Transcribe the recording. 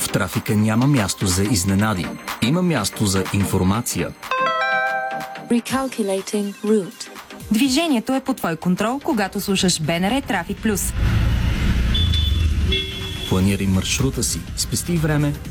В трафика няма място за изненади. Има място за информация. Recalculating route. Движението е под твой контрол, когато слушаш БНР Трафик Плюс. Планирай маршрута си, спести време